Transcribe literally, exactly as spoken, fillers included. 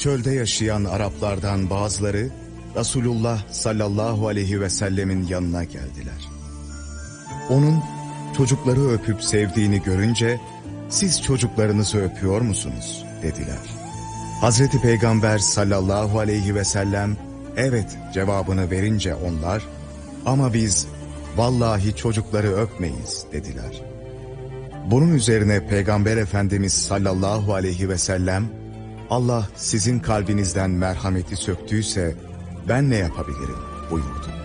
çölde yaşayan Araplardan bazıları Resulullah sallallahu aleyhi ve sellemin yanına geldiler. Onun çocukları öpüp sevdiğini görünce siz çocuklarınızı öpüyor musunuz dediler. Hazreti Peygamber sallallahu aleyhi ve sellem evet cevabını verince onlar ama biz vallahi çocukları öpmeyiz dediler. Bunun üzerine Peygamber Efendimiz sallallahu aleyhi ve sellem Allah sizin kalbinizden merhameti söktüyse ben ne yapabilirim buyurdu.